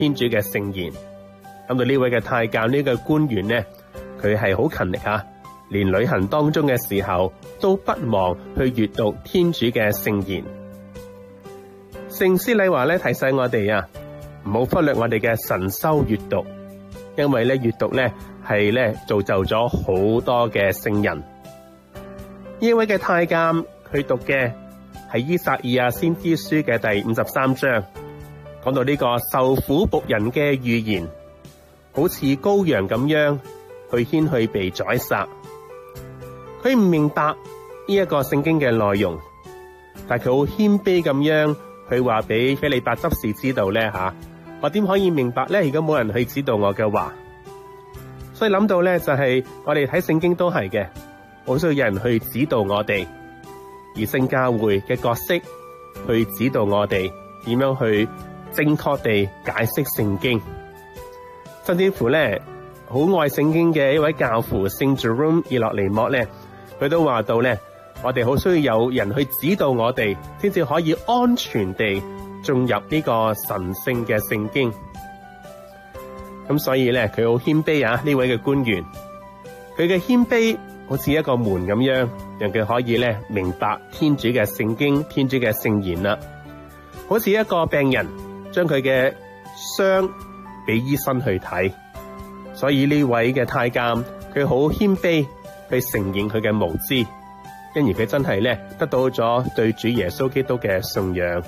天主嘅聖言。咁到呢位嘅太監呢個官員呢，佢係好勤力吓，連旅行當中嘅時候都不忘去閱讀天主嘅聖言。聖施禮華咧提醒我哋啊，唔好忽略我哋嘅神修閱讀，因為咧閱讀咧係咧造就咗好多嘅聖人。呢位嘅太監佢讀嘅係依撒意亞先知書嘅第53章，講到呢個受苦僕人嘅預言，好似羔羊咁樣去牽去被宰殺。佢唔明白呢一個聖經嘅內容，但佢好謙卑咁樣去話俾斐理伯執事知道咧吓，我點可以明白咧？如果冇人去指導我嘅話，所以諗到咧就係我哋睇聖經都係嘅，好需要有人去指導我哋，而聖教會嘅角色去指導我哋點樣去正確地解釋聖經。甚至乎咧，好愛聖經嘅一位教父聖 Jerome 以諾尼莫咧，佢都話到咧，我哋好需要有人去指導我哋，先至可以安全地進入呢個神聖嘅聖經。咁所以咧，佢好謙卑啊！呢位嘅官員，佢嘅謙卑好似一個門咁樣，讓佢可以咧明白天主嘅聖經、天主嘅聖言啦。好似一個病人將佢嘅傷俾醫生去睇，所以呢位嘅太監佢好謙卑去承認佢嘅無知，因而佢真係咧得到咗對主耶穌基督嘅信仰。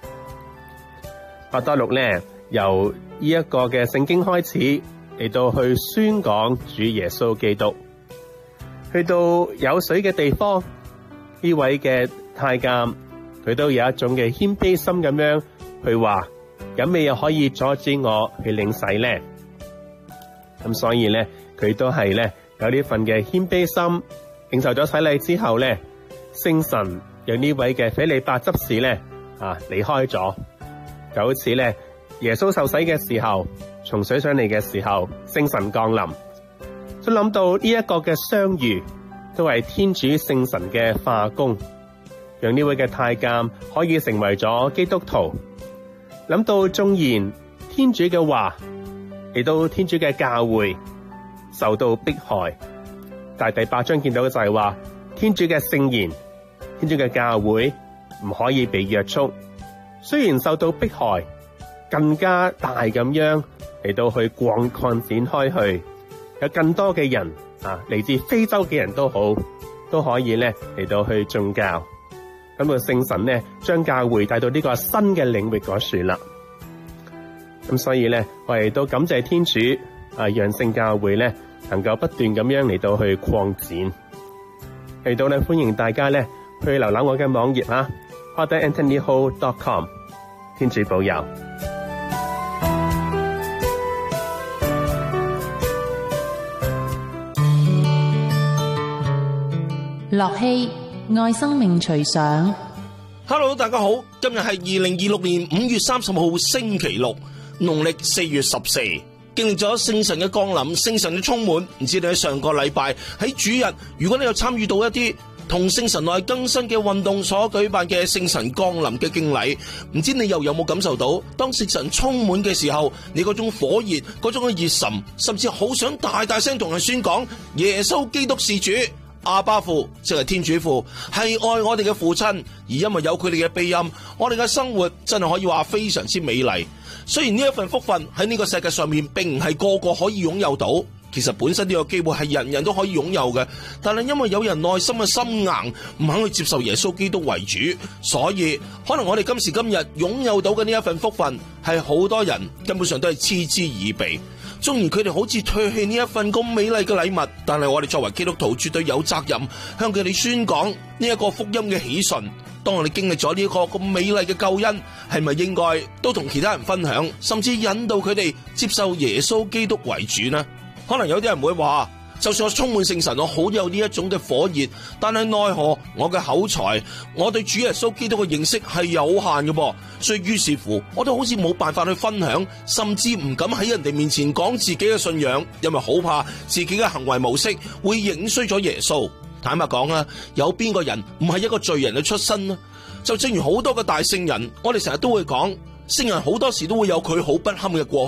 伯多祿咧由呢一個嘅聖經開始嚟到去宣講主耶穌基督，去到有水嘅地方，呢位嘅太監佢都有一種嘅謙卑心咁樣去話，有咩又可以阻止我去領洗咧？咁所以咧佢都係咧有呢份嘅謙卑心，領受咗洗禮之後咧，聖神讓呢位嘅斐理伯執事咧離開咗，就好似咧耶穌受洗嘅時候，從水上嚟嘅時候，聖神降臨。所以諗到呢一個嘅相遇，都係天主聖神嘅化工，讓呢位嘅太監可以成為咗基督徒。諗到縱然天主嘅話嚟到天主嘅教會受到迫害，但係第8章見到嘅就係話，天主嘅聖言、天主嘅教會唔可以被約束，雖然受到迫害，更加大咁樣嚟到去擴展開去，有更多嘅人嚟自非洲嘅人都好，都可以咧嚟到去宗教。咁個聖神咧將教會帶到呢個新嘅領域嗰處啦。咁所以咧，我哋都感謝天主讓聖教會咧能夠不斷咁樣嚟到去擴展。嚟到咧歡迎大家咧去瀏覽我嘅網頁FatherAnthonyHo.com。天主保佑。 樂熙愛生命隨想。 Hello， 大家好，今日係2026年5月30號星期六，農曆4月14，經歷咗聖神嘅降臨，聖神嘅充滿。唔知你喺上個禮拜喺主日，如果你有參與到一啲同聖神內更新嘅運動所舉辦嘅聖神降臨嘅敬禮，唔知你又有冇感受到，當聖神充滿嘅時候，你嗰種火熱，嗰種嘅熱忱，甚至好想大大聲同人宣講耶穌基督是主。阿爸父即係天主父，係愛我哋嘅父親，而因為有佢哋嘅庇蔭，我哋嘅生活真係可以話非常之美麗。雖然呢一份福分喺呢個世界上面並唔係個個可以擁有到，其實本身呢個機會係人人都可以擁有嘅，但係因為有人內心嘅心硬，唔肯去接受耶穌基督為主，所以可能我哋今時今日擁有到嘅呢一份福分，係好多人根本上都係嗤之以鼻。縱然佢哋好似唾棄呢一份咁美麗嘅禮物，但係我哋作為基督徒絕對有責任向佢哋宣講呢一個福音嘅喜訊。當我哋經歷咗呢一個咁美麗嘅救恩，係咪應該都同其他人分享，甚至引導佢哋接受耶穌基督為主呢？可能有啲人會話，就算我充滿聖神，我好有呢一種嘅火熱，但係奈何我嘅口才，我對主耶穌基督嘅認識係有限嘅噃，所以於是乎我都好似冇辦法去分享，甚至唔敢喺人哋面前講自己嘅信仰，因為好怕自己嘅行為模式會影衰咗耶穌。坦白講啊，有邊個人唔係一個罪人嘅出身呢？就正如好多嘅大聖人，我哋成日都會講， 聖人好多時都會有佢好不堪嘅過